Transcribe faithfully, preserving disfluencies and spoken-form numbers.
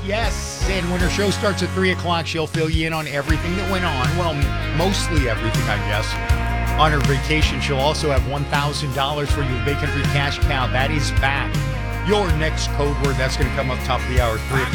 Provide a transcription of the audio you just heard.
Yes. And when her show starts at three o'clock, she'll fill you in on everything that went on. Well, m- mostly everything, I guess. On her vacation, she'll also have one thousand dollars for your Bacon Free Cash Cow. That is back. Your next code word, that's going to come up top of the hour, three o'clock.